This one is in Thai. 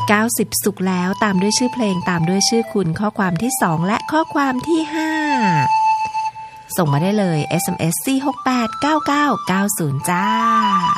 90สุขแล้วตามด้วยชื่อเพลงตามด้วยชื่อคุณข้อความที่2และข้อความที่5ส่งมาได้เลย SMS 4689990จ้า